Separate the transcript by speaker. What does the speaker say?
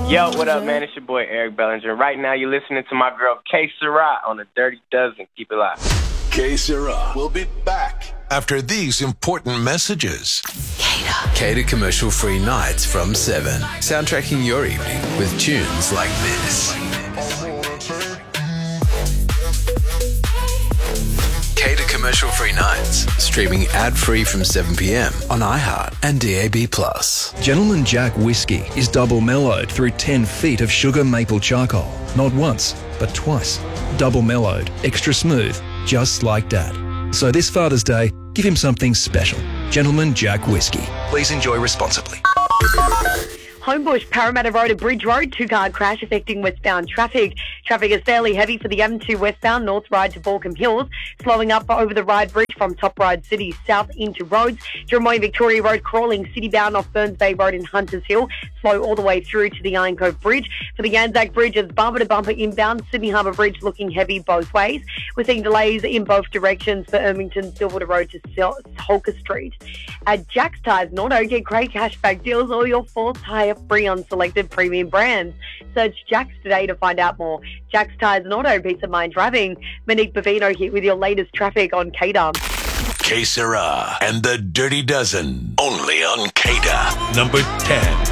Speaker 1: Yo, what up, man? It's your boy, Eric Bellinger. Right now, you're listening to my girl, K Sarah, on the Dirty Dozen. Keep it live.
Speaker 2: K Sarah will be back after these important messages.
Speaker 3: Cater commercial-free nights from 7. Soundtracking your evening with tunes like this. Cater commercial-free nights. Streaming ad-free from 7 p.m. on iHeart and DAB+.
Speaker 4: Gentleman Jack Whiskey is double mellowed through 10 feet of sugar maple charcoal. Not once, but twice. Double mellowed, extra smooth, just like Dad. So this Father's Day, give him something special. Gentleman Jack Whiskey. Please enjoy responsibly.
Speaker 5: Homebush, Parramatta Road and Bridge Road, two-car crash affecting westbound traffic. Traffic is fairly heavy for the M2 westbound, North Ryde to Balcombe Hills, slowing up over the Ryde Bridge from Top Ryde City south into Rhodes. Jeremiah Victoria Road crawling, city-bound off Burns Bay Road in Hunters Hill, slow all the way through to the Iron Cove Bridge. For the Anzac Bridge, it's bumper-to-bumper inbound, Sydney Harbour Bridge looking heavy both ways. We're seeing delays in both directions for Ermington, Silverwater Road to Holker Street. At Jack's Tyres and Auto, get great cashback deals, all your full tyre free on selected premium brands. Search Jack's today to find out more. Jack's Tyres and Auto, peace of mind driving. Monique Bavino here with your latest traffic on KDUM.
Speaker 2: K Sarah and the Dirty Dozen, only on KDUM. Number 10.